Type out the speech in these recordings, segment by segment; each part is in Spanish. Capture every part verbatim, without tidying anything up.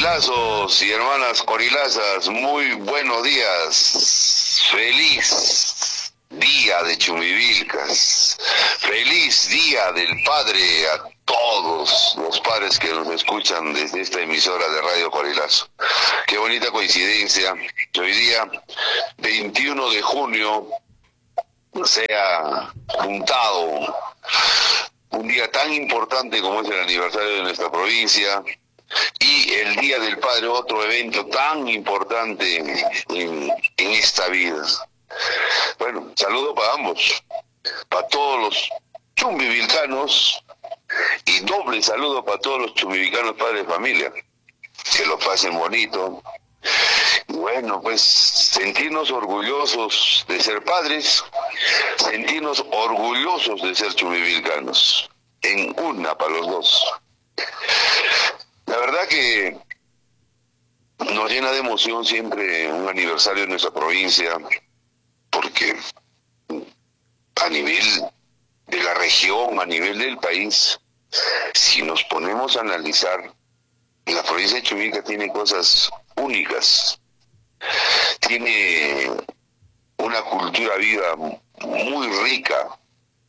Corilazos y hermanas corilazas, muy buenos días. Feliz día de Chumivilcas. Feliz día del Padre a todos los padres que nos escuchan desde esta emisora de Radio Corilazo. Qué bonita coincidencia que hoy día, veintiuno de junio, se ha juntado un día tan importante como es el aniversario de nuestra provincia y el Día del Padre, otro evento tan importante en, en esta vida. Bueno, saludo para ambos, para todos los chumbivilcanos, y doble saludo para todos los chumbivilcanos padres de familia, que lo pasen bonito. Y bueno, pues sentirnos orgullosos de ser padres, sentirnos orgullosos de ser chumbivilcanos, en una para los dos. La verdad que nos llena de emoción siempre un aniversario de nuestra provincia, porque a nivel de la región, a nivel del país, si nos ponemos a analizar, la provincia de Chumivilcas tiene cosas únicas, tiene una cultura viva muy rica.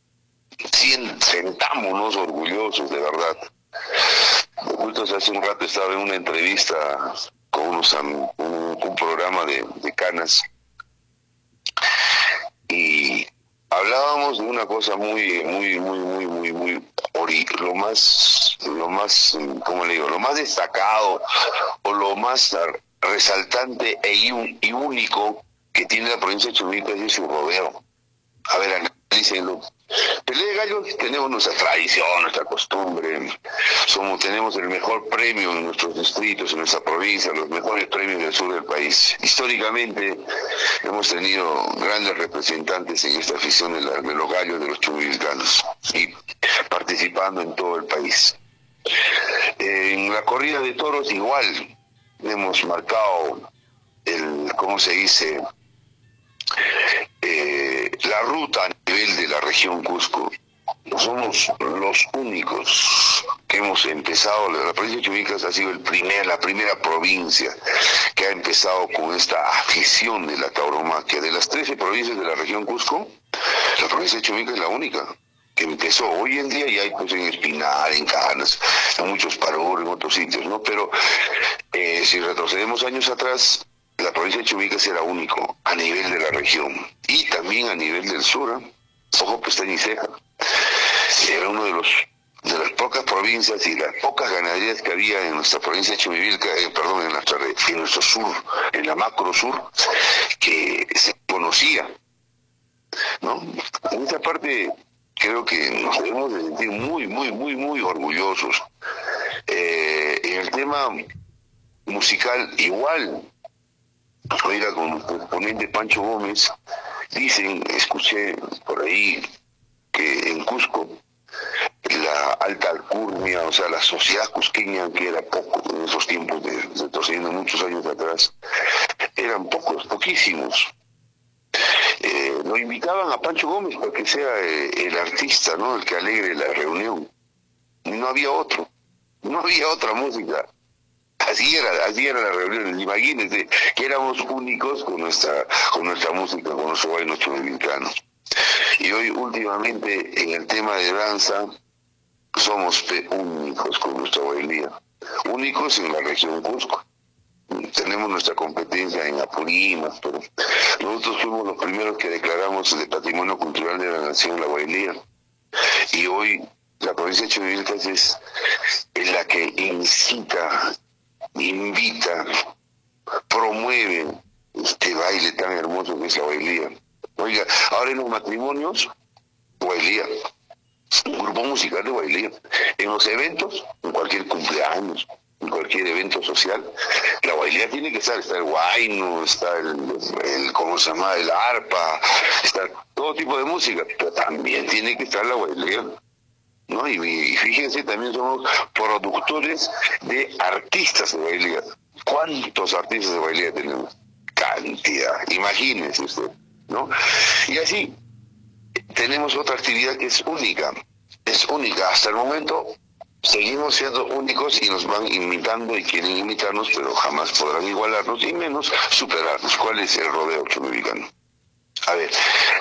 Sentámonos orgullosos, de verdad. Justo hace un rato estaba en una entrevista con unos, un, un programa de, de canas, y hablábamos de una cosa muy, muy, muy, muy, muy, muy, ori, lo más, lo más, ¿cómo le digo? Lo más destacado o lo más resaltante e un, y único que tiene la provincia de Chumivilcas es su rodeo. A ver, analícenlo. Pelea de gallos, tenemos nuestra tradición, nuestra costumbre, somos, tenemos el mejor premio en nuestros distritos, en nuestra provincia, los mejores premios del sur del país. Históricamente hemos tenido grandes representantes en esta afición de, la, de los gallos de los chumivilcanos y participando en todo el país. En la corrida de toros igual hemos marcado el, ¿cómo se dice? Eh, la ruta a nivel de la región Cusco. Somos los únicos que hemos empezado, la provincia de Chumivilcas ha sido el primer, la primera provincia que ha empezado con esta afición de la tauromaquia. De las trece provincias de la región Cusco, la provincia de Chumivilcas es la única que empezó. Hoy en día ya hay pues en Espinar, en Canas, en muchos Parur, en otros sitios, ¿no? Pero eh, si retrocedemos años atrás, la provincia de Chumivilcas era único a nivel de la región y también a nivel del sur, ¿eh? Ojo, pestaña y ceja. Era uno de los de las pocas provincias y las pocas ganaderías que había en nuestra provincia de Chumivilcas, eh, perdón, en, nuestra, en nuestro sur, en la macro sur, que se conocía, ¿no? En esa parte creo que nos debemos de sentir muy, muy, muy, muy orgullosos. Eh, en el tema musical igual. Oiga, con el ponente Pancho Gómez, dicen, escuché por ahí, que en Cusco, la alta alcurnia, o sea, la sociedad cusqueña, que era poco en esos tiempos, de, retrocediendo muchos años atrás, eran pocos, poquísimos. Eh, lo invitaban a Pancho Gómez para que sea eh, el artista, ¿no?, el que alegre la reunión. Y no había otro, no había otra música. Así era, así era la reunión. Imagínense que éramos únicos con nuestra, con nuestra música, con nuestro baile chumivilcano. Y hoy últimamente en el tema de danza somos únicos con nuestra bailía, únicos en la región Cusco. Tenemos nuestra competencia en Apurímac, pero nosotros fuimos los primeros que declaramos el Patrimonio Cultural de la Nación, la bailía. Y hoy la provincia de Chumivilcas es, es la que incita, invita, promueve este baile tan hermoso que es la bailía. Oiga, ahora en los matrimonios, bailía, un grupo musical de bailía. En los eventos, en cualquier cumpleaños, en cualquier evento social, la bailía tiene que estar, está el guayno, está el, el, ¿cómo se llama?, el arpa, está todo tipo de música, pero también tiene que estar la bailía, ¿no? Y, y fíjense, también somos productores de artistas de bailía. ¿Cuántos artistas de bailía tenemos? Cantidad, imagínense usted, ¿no? Y así tenemos otra actividad que es única, es única hasta el momento. seguimos siendo únicos y nos van imitando y quieren imitarnos, pero jamás podrán igualarnos y menos superarnos. ¿Cuál es el rodeo chumivicano? A ver,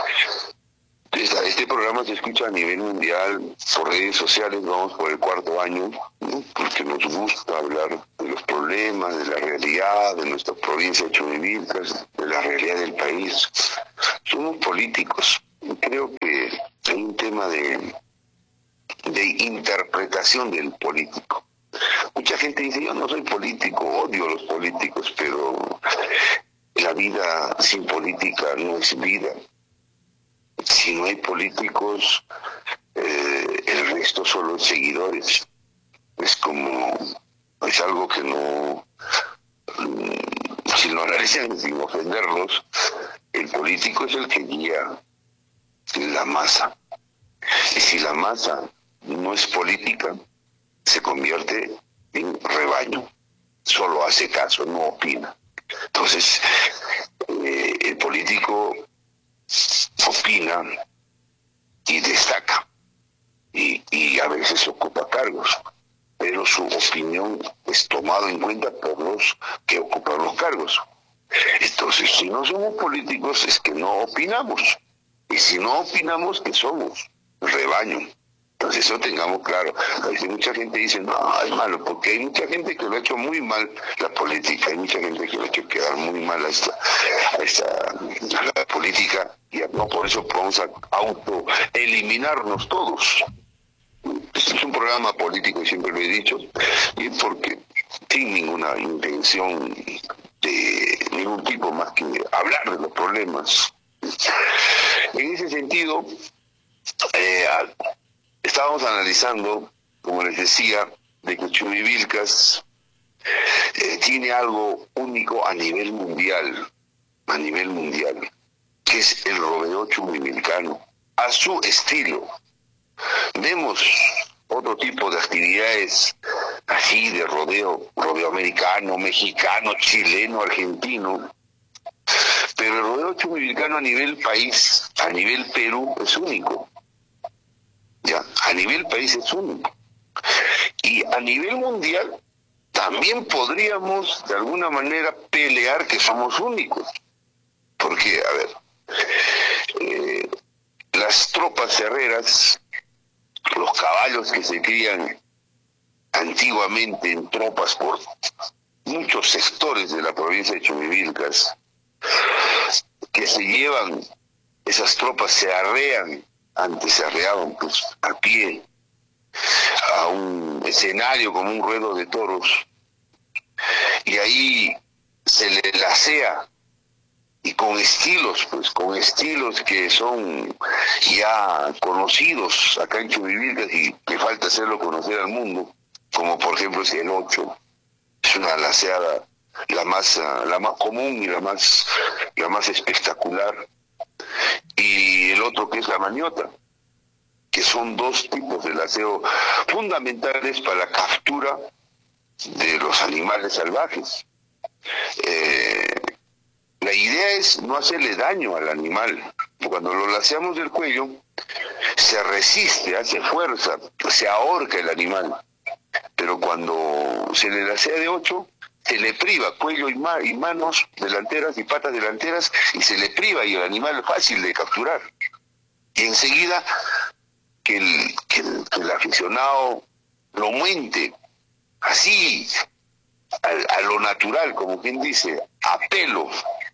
este programa se escucha a nivel mundial, por redes sociales, vamos por el cuarto año, ¿no? Porque nos gusta hablar de los problemas, de la realidad, de nuestra provincia de Chumivilcas, de la realidad del país. Somos políticos. Creo que hay un tema de, de interpretación del político. Mucha gente dice, yo no soy político, odio a los políticos, pero la vida sin política no es vida. Si no hay políticos, eh, el resto solo es seguidores. Es como, es algo que no, si lo analizan sin ofenderlos, el político es el que guía la masa. Y si la masa no es política, se convierte en rebaño. Solo hace caso, no opina. Entonces, eh, el político opina y destaca y, y a veces ocupa cargos, pero su opinión es tomada en cuenta por los que ocupan los cargos. Entonces, si no somos políticos es que no opinamos, y si no opinamos, ¿qué somos? Rebaño. Entonces eso tengamos claro. A veces mucha gente dice, no, es malo, porque hay mucha gente que lo ha hecho muy mal la política, hay mucha gente que lo ha hecho quedar muy mal a esta, a esta a la política, y no por eso vamos a auto-eliminarnos todos. Este es un programa político, y siempre lo he dicho, y porque sin ninguna intención de ningún tipo más que hablar de los problemas. En ese sentido, eh, estábamos analizando, como les decía, de que Chumivilcas eh, tiene algo único a nivel mundial, a nivel mundial, que es el rodeo chumivilcano, a su estilo. Vemos otro tipo de actividades así de rodeo, rodeo americano, mexicano, chileno, argentino, pero el rodeo chumivilcano a nivel país, a nivel Perú, es único. Ya, a nivel país es único. Y a nivel mundial también podríamos de alguna manera pelear que somos únicos. Porque, a ver, eh, las tropas herreras, los caballos que se crían antiguamente en tropas por muchos sectores de la provincia de Chumivilcas, que se llevan, esas tropas se arrean, antes se arreaban pues a pie, a un escenario como un ruedo de toros, y ahí se le lacea, y con estilos, pues con estilos que son ya conocidos acá en Chumivilcas y que falta hacerlo conocer al mundo, como por ejemplo es el ocho, es una laceada la más la más común y la más la más espectacular, y el otro que es la maniota, que son dos tipos de laceo fundamentales para la captura de los animales salvajes. Eh, la idea es no hacerle daño al animal. Cuando lo laceamos del cuello, se resiste, hace fuerza, se ahorca el animal. Pero cuando se le lacea de ocho, se le priva cuello y, ma y manos delanteras y patas delanteras, y se le priva, y el animal es fácil de capturar. Y enseguida que el, que el, que el aficionado lo muente así, a, a lo natural, como quien dice, a pelo,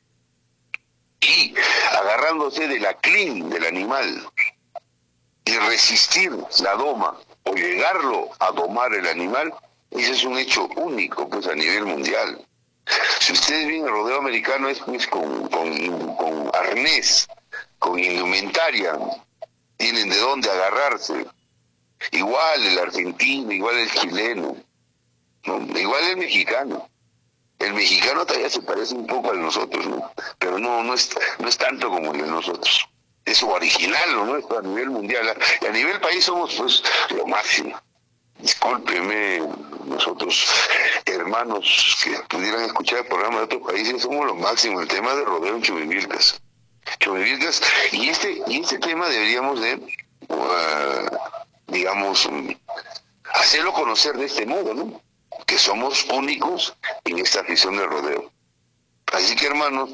y agarrándose de la crin del animal, y resistir la doma, o llegarlo a domar el animal, ese es un hecho único pues a nivel mundial. Si ustedes ven el rodeo americano, es pues con, con, con arnés, con indumentaria, tienen de dónde agarrarse. Igual el argentino, igual el chileno, ¿no? Igual el mexicano. El mexicano todavía se parece un poco a nosotros, ¿no? Pero no, no es, no es tanto como el de nosotros. Es original, lo nuestro a nivel mundial. Y a nivel país somos pues lo máximo. Discúlpeme, nosotros, hermanos que pudieran escuchar el programa de otros países, somos lo máximo. El tema de rodeo en Chumivilcas. Chumivilcas, y este, y este tema deberíamos de, uh, digamos, hacerlo conocer de este modo, ¿no? Que somos únicos en esta afición del rodeo. Así que, hermanos,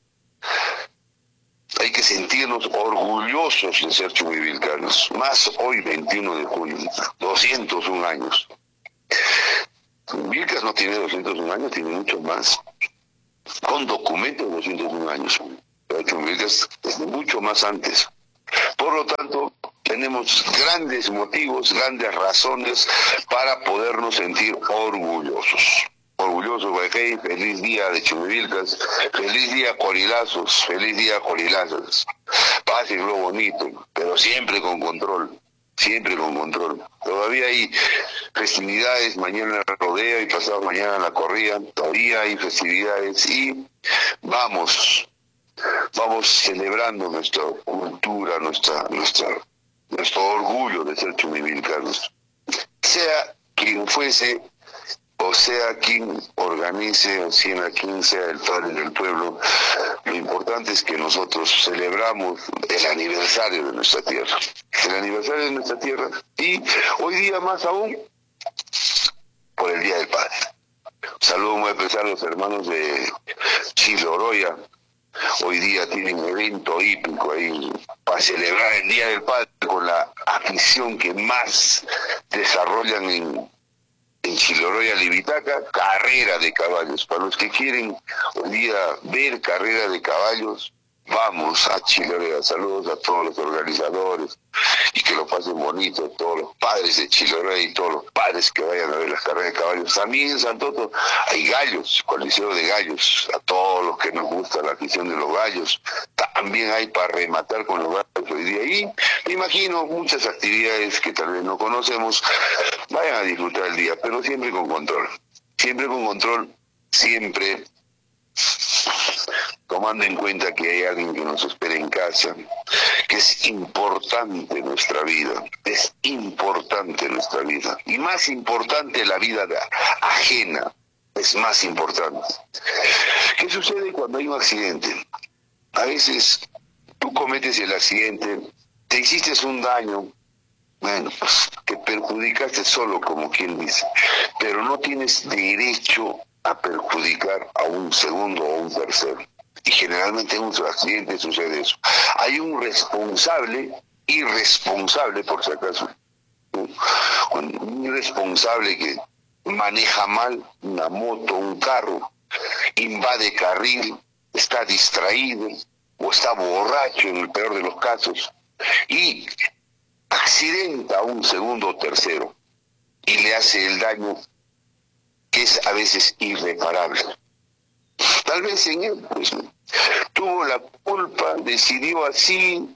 hay que sentirnos orgullosos de ser chumivilcanos, más hoy, veintiuno de junio, doscientos un años. Vilcas no tiene doscientos un años, tiene mucho más, con documentos de doscientos un años, pero Chumivilcas es mucho más antes. Por lo tanto, tenemos grandes motivos, grandes razones para podernos sentir orgullosos. Orgullosos, Guayquey, feliz día de Chumivilcas, feliz día Corilazos, feliz día Corilazos. Pásenlo bonito, pero siempre con control, siempre con control. Todavía hay festividades, mañana el rodeo y pasado mañana la corrida, todavía hay festividades y vamos, vamos celebrando nuestra cultura, nuestra, nuestra, nuestro orgullo de ser chumivilcanos. Sea quien fuese, o sea quien organice, o sea quien sea el padre del pueblo, lo importante es que nosotros celebramos el aniversario de nuestra tierra, el aniversario de nuestra tierra, y hoy día más aún, por el Día del Padre. Un saludo muy especial a los hermanos de Chiloroya. Hoy día tienen un evento hípico ahí para celebrar el Día del Padre con la afición que más desarrollan en, en Chiloroya, Libitaca, carrera de caballos. Para los que quieren hoy día ver carrera de caballos, vamos a Chiloroya. Saludos a todos los organizadores y que lo pasen bonito, a todos los padres de Chiloroya y todos los padres que vayan a ver las carreras de caballos. También en Santoto hay gallos, coliseo de gallos, a todos los que nos gusta la afición de los gallos. También hay para rematar con los gallos hoy día. Y me imagino muchas actividades que tal vez no conocemos. Vayan a disfrutar el día, pero siempre con control. Siempre con control, siempre tomando en cuenta que hay alguien que nos espera en casa, que es importante nuestra vida, es importante nuestra vida, y más importante la vida ajena, es más importante. ¿Qué sucede cuando hay un accidente? A veces tú cometes el accidente, te hiciste un daño, bueno, pues que perjudicaste solo, como quien dice, pero no tienes derecho a perjudicar a un segundo o un tercero. Y generalmente en un accidente sucede eso. Hay un responsable, irresponsable por si acaso, un irresponsable que maneja mal una moto, un carro, invade carril, está distraído o está borracho en el peor de los casos y accidenta a un segundo o tercero y le hace el daño que es a veces irreparable. Tal vez en él pues, tuvo la culpa, decidió así,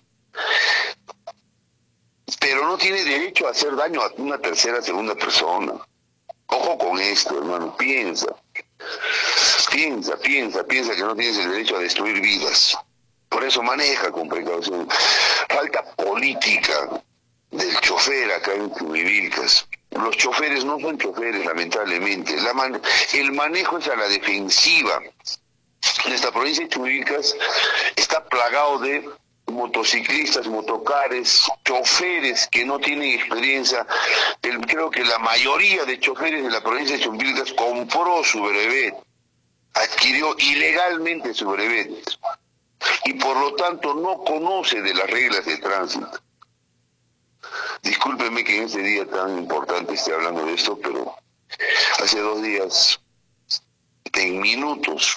pero no tiene derecho a hacer daño a una tercera, segunda persona. Ojo con esto, hermano, piensa, piensa, piensa, piensa que no tienes el derecho a destruir vidas. Por eso maneja con precaución. Falta política del chofer acá en Chumivilcas. Los choferes no son choferes, lamentablemente. La man el manejo es a la defensiva. Nuestra provincia de Chumivilcas está plagado de motociclistas, motocares, choferes que no tienen experiencia. El, creo que la mayoría de choferes de la provincia de Chumivilcas compró su brevet, adquirió ilegalmente su brevet y por lo tanto no conoce de las reglas de tránsito. Discúlpeme que en este día tan importante esté hablando de esto, pero hace dos días, en minutos,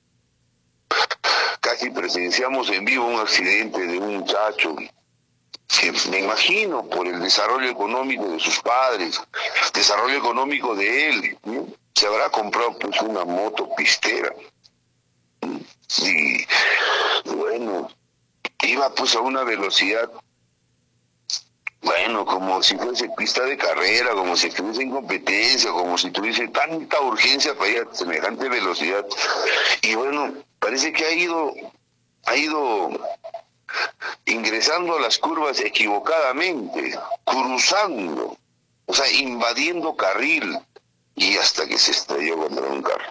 casi presenciamos en vivo un accidente de un muchacho que me imagino por el desarrollo económico de sus padres, desarrollo económico de él, ¿no? Se habrá comprado pues una moto pistera y bueno, iba pues a una velocidad, bueno, como si fuese pista de carrera, como si estuviese en competencia, como si tuviese tanta urgencia para ir a semejante velocidad. Y bueno, parece que ha ido, ha ido ingresando a las curvas equivocadamente, cruzando, o sea, invadiendo carril, y hasta que se estrelló contra un carro.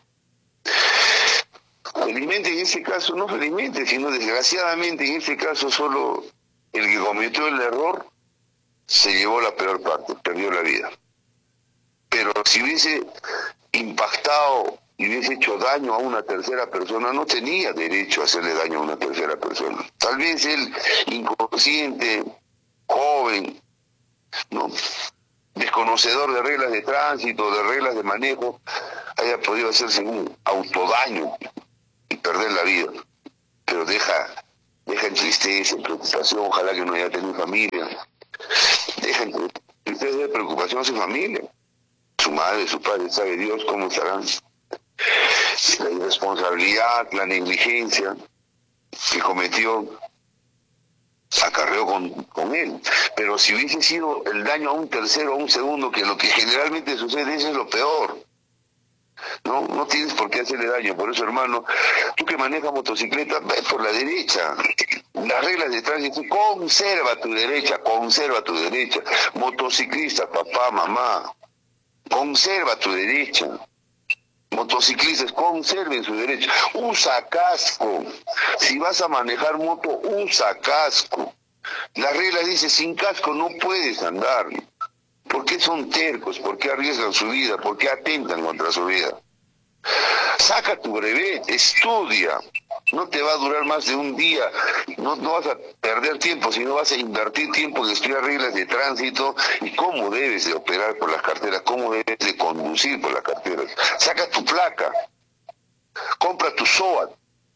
Felizmente en este caso, no felizmente, sino desgraciadamente en este caso solo el que cometió el error se llevó la peor parte, perdió la vida. Pero si hubiese impactado y hubiese hecho daño a una tercera persona, no tenía derecho a hacerle daño a una tercera persona. Tal vez él, inconsciente, joven, ¿no?, desconocedor de reglas de tránsito, de reglas de manejo, haya podido hacerse un autodaño y perder la vida. Pero deja, deja en tristeza, en preocupación, ojalá que no haya tenido familia. Deja en tristeza, de preocupación a su familia. Su madre, su padre, sabe Dios cómo estarán. La irresponsabilidad, la negligencia que cometió acarreó con, con él. Pero si hubiese sido el daño a un tercero, a un segundo, que lo que generalmente sucede, eso es lo peor. No, no tienes por qué hacerle daño. Por eso, hermano, tú que manejas motocicleta, ve por la derecha. Las reglas de tránsito, conserva tu derecha, conserva tu derecha. Motociclista, papá, mamá, conserva tu derecha. Motociclistas, conserven su derecho. Usa casco. Si vas a manejar moto, usa casco. La regla dice, sin casco no puedes andar. ¿Por qué son tercos? ¿Por qué arriesgan su vida? ¿Por qué atentan contra su vida? Saca tu brevet, estudia. No te va a durar más de un día. No, no vas a perder tiempo, sino vas a invertir tiempo en estudiar reglas de tránsito y cómo debes de operar por las carteras, cómo debes de conducir por las carteras. Saca tu placa. Compra tu SOAT.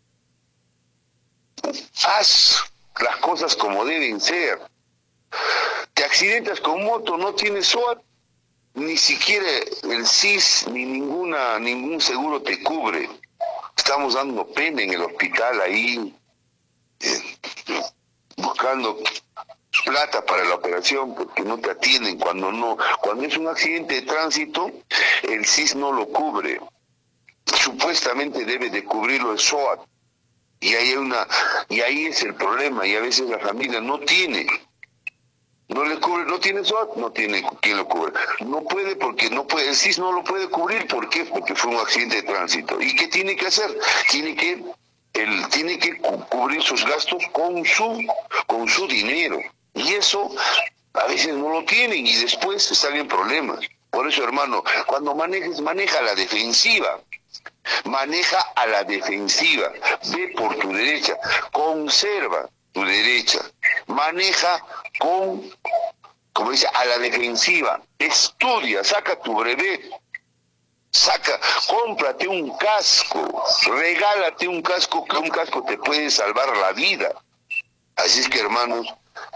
Haz las cosas como deben ser. Te accidentas con moto, no tienes SOAT, ni siquiera el S I S ni ninguna ningún seguro te cubre. Estamos dando pena en el hospital ahí, eh, buscando plata para la operación porque no te atienden. Cuando no, cuando es un accidente de tránsito, el S I S no lo cubre. Supuestamente debe de cubrirlo el SOAT. Y ahí hay una, y ahí es el problema, y a veces la familia no tiene. No le cubre, no tiene SOAT, no tiene quien lo cubre. No puede porque no puede, el S I S no lo puede cubrir. ¿Por qué? Porque fue un accidente de tránsito. ¿Y qué tiene que hacer? Tiene que, él tiene que cu cubrir sus gastos con su, con su dinero. Y eso a veces no lo tienen y después salen en problemas. Por eso, hermano, cuando manejes, maneja a la defensiva. Maneja a la defensiva. Ve por tu derecha. Conserva tu derecha. Maneja con, como dice, a la defensiva. Estudia, saca tu brevet, saca, cómprate un casco, regálate un casco, que un casco te puede salvar la vida. Así es que, hermanos,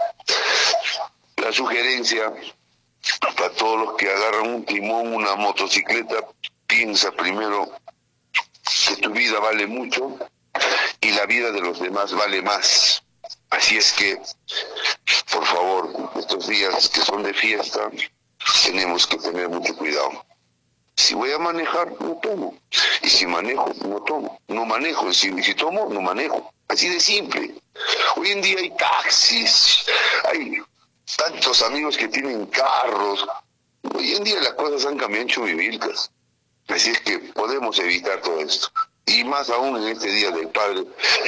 la sugerencia para todos los que agarran un timón, una motocicleta, piensa primero que tu vida vale mucho y la vida de los demás vale más. Así es que, por favor, estos días que son de fiesta, tenemos que tener mucho cuidado. Si voy a manejar, no tomo. Y si manejo, no tomo. No manejo. Si, si tomo, no manejo. Así de simple. Hoy en día hay taxis, hay tantos amigos que tienen carros. Hoy en día las cosas han cambiado en Chumivilcas. Así es que podemos evitar todo esto. Y más aún en este Día del Padre,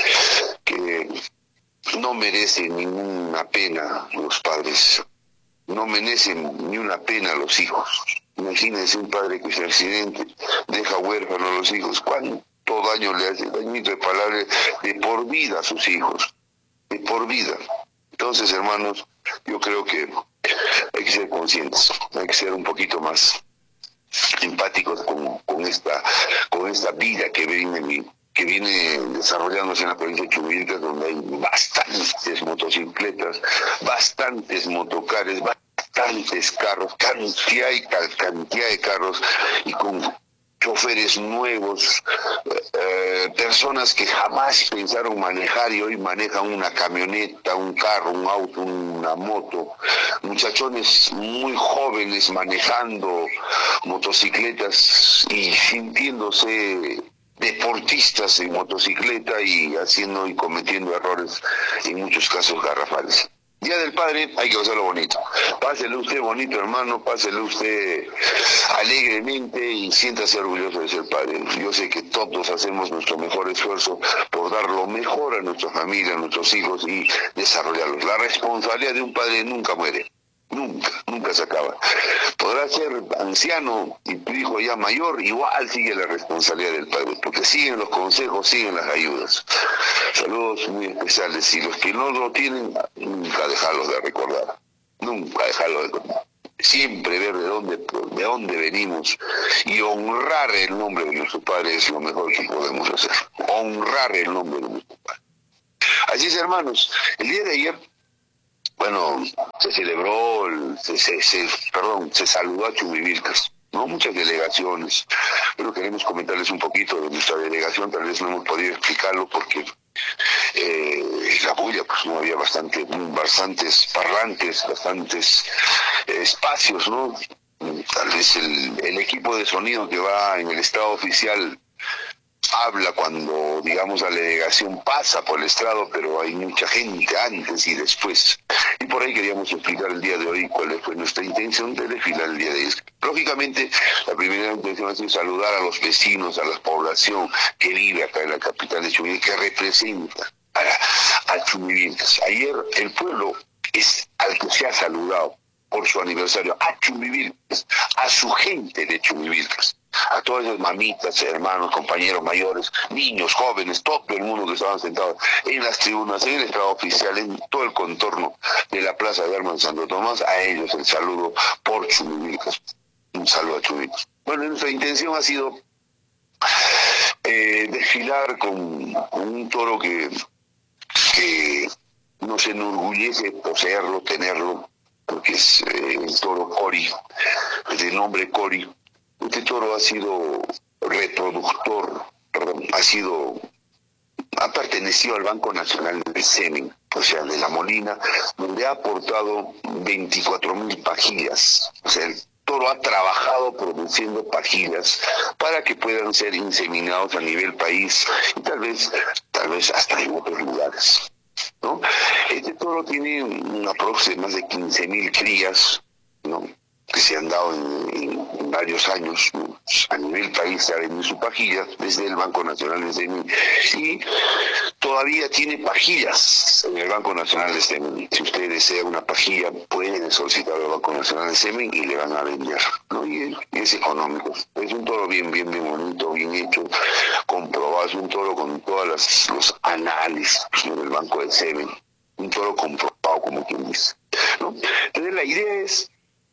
que no merecen ninguna pena los padres, no merecen ni una pena los hijos. Imagínense un padre que se accidente, deja huérfanos a los hijos. ¿Cuánto daño le hace? Dañito de palabras de por vida a sus hijos, de por vida. Entonces, hermanos, yo creo que hay que ser conscientes, hay que ser un poquito más empáticos con, con esta con esta vida que viene que viene desarrollándose en la provincia de Chumivilcas, donde hay bastantes motocicletas, bastantes motocares, bastantes carros, cantidad y cantidad de carros, y con choferes nuevos, eh, personas que jamás pensaron manejar y hoy manejan una camioneta, un carro, un auto, una moto, muchachones muy jóvenes manejando motocicletas y sintiéndose deportistas en motocicleta y haciendo y cometiendo errores, en muchos casos garrafales. Día del Padre hay que hacerlo bonito. Pásele usted bonito, hermano, pásele usted alegremente y siéntase orgulloso de ser padre. Yo sé que todos hacemos nuestro mejor esfuerzo por dar lo mejor a nuestra familia, a nuestros hijos y desarrollarlos. La responsabilidad de un padre nunca muere. Nunca, nunca se acaba. Podrá ser anciano y tu hijo ya mayor, igual sigue la responsabilidad del padre, porque siguen los consejos, siguen las ayudas. Saludos muy especiales, y los que no lo tienen, nunca dejarlos de recordar, nunca dejarlos de recordar. Siempre ver de dónde, de dónde venimos y honrar el nombre de nuestro padre es lo mejor que podemos hacer. Honrar el nombre de nuestro padre. Así es, hermanos, el día de ayer, bueno, se celebró, se, se, se, perdón, se saludó a Chumivilcas, ¿no? Muchas delegaciones, pero queremos comentarles un poquito de nuestra delegación, tal vez no hemos podido explicarlo porque eh, la bulla, pues no había bastante, bastantes parlantes, bastantes eh, espacios, ¿no? Tal vez el, el equipo de sonido que va en el estado oficial habla cuando, digamos, la delegación pasa por el estrado, pero hay mucha gente antes y después. Y por ahí queríamos explicar el día de hoy cuál fue nuestra intención de desfilar el día de hoy. Lógicamente, la primera intención ha sido saludar a los vecinos, a la población que vive acá en la capital de Chumivilcas, que representa a, la, a Chumivilcas. Ayer el pueblo es al que se ha saludado por su aniversario, a Chumivilcas, a su gente de Chumivilcas, a todas esas mamitas, hermanos, compañeros mayores, niños, jóvenes, todo el mundo que estaban sentados en las tribunas, en el estrado oficial, en todo el contorno de la Plaza de Armas de Santo Tomás, a ellos el saludo por Chumivilcas. Un saludo a Chumivilcas. Bueno, nuestra intención ha sido eh, desfilar con, con un toro que, que nos enorgullece poseerlo, tenerlo, porque es eh, el toro Cori, de nombre Cori. Este toro ha sido reproductor, perdón, ha sido, ha pertenecido al Banco Nacional del Semen, o sea, de La Molina, donde ha aportado veinticuatro mil pajillas. O sea, el toro ha trabajado produciendo pajillas para que puedan ser inseminados a nivel país y tal vez, tal vez hasta en otros lugares, ¿no? Este toro tiene un aproximado de más de quince mil crías, ¿no?, que se han dado en, en varios años, ¿no? A nivel país se ha vendido su pajilla desde el Banco Nacional de Semen y todavía tiene pajillas en el Banco Nacional de Semen. Si usted desea una pajilla, pueden solicitar al Banco Nacional de Semen y le van a vender, ¿no? Y es, es económico. Es un toro bien, bien, bien bonito, bien hecho, comprobado. Es un toro con todos los análisis del Banco de Semen. Un toro comprobado, como quien dice, ¿no? Entonces la idea es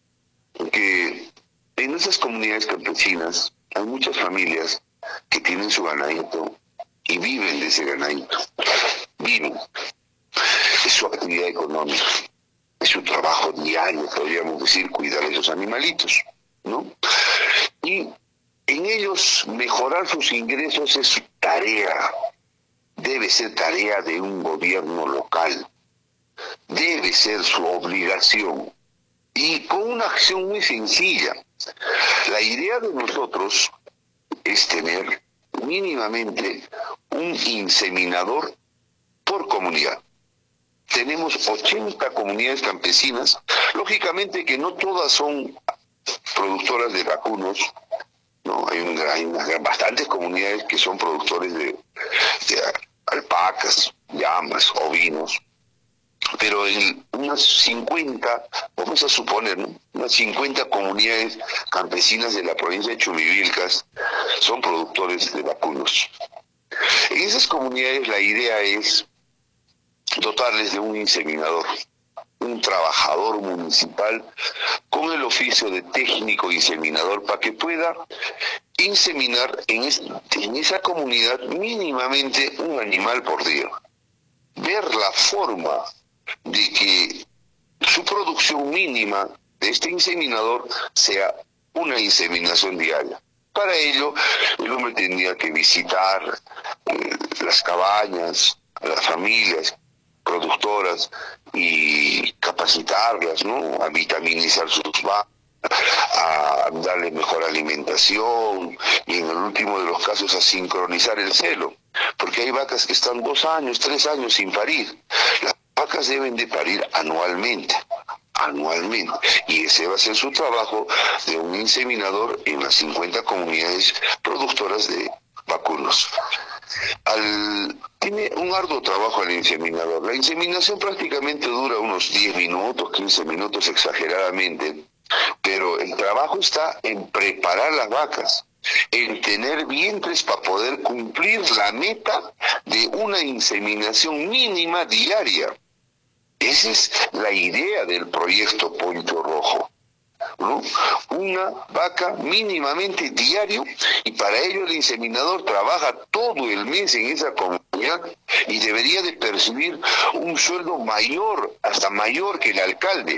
que en esas comunidades campesinas hay muchas familias que tienen su ganadito y viven de ese ganadito, viven, es su actividad económica, es su trabajo diario, podríamos decir, cuidar a esos animalitos, ¿no? Y en ellos mejorar sus ingresos es su tarea, debe ser tarea de un gobierno local, debe ser su obligación. Y con una acción muy sencilla. La idea de nosotros es tener mínimamente un inseminador por comunidad. Tenemos ochenta comunidades campesinas, lógicamente que no todas son productoras de vacunos, ¿no? Hay, un, hay unas bastantes comunidades que son productores de, de alpacas, llamas, ovinos, pero en unas cincuenta, vamos a suponer, ¿no?, unas cincuenta comunidades campesinas de la provincia de Chumivilcas son productores de vacunos. En esas comunidades la idea es dotarles de un inseminador, un trabajador municipal con el oficio de técnico inseminador para que pueda inseminar en, es, en esa comunidad mínimamente un animal por día. Ver la forma de que su producción mínima de este inseminador sea una inseminación diaria. Para ello, el hombre tendría que visitar eh, las cabañas, a las familias productoras y capacitarlas, ¿no?, a vitaminizar sus vacas, a darle mejor alimentación y en el último de los casos a sincronizar el celo, porque hay vacas que están dos años, tres años sin parir. Las vacas deben de parir anualmente, anualmente, y ese va a ser su trabajo de un inseminador en las cincuenta comunidades productoras de vacunos. al, tiene un arduo trabajo el inseminador. La inseminación prácticamente dura unos diez minutos, quince minutos exageradamente, pero el trabajo está en preparar las vacas, en tener vientres para poder cumplir la meta de una inseminación mínima diaria. Esa es la idea del proyecto Pollo Rojo, ¿no? Una vaca mínimamente diario, y para ello el inseminador trabaja todo el mes en esa comunidad y debería de percibir un sueldo mayor, hasta mayor que el alcalde.